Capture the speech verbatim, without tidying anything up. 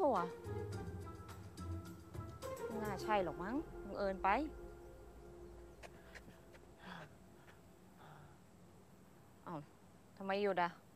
ปะวะไม่น่าใช่หรอกมั้งบังเอิญไปเอ้าทำไมหยุดอ่ะ